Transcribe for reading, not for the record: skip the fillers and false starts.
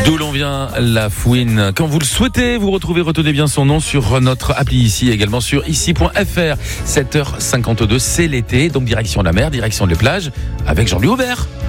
D'où l'on vient, la fouine. Quand vous le souhaitez, vous retenez bien son nom sur notre appli ici, également sur ici.fr. 7h52, c'est l'été, donc direction la mer, direction les plages, avec Jean-Louis Aubert.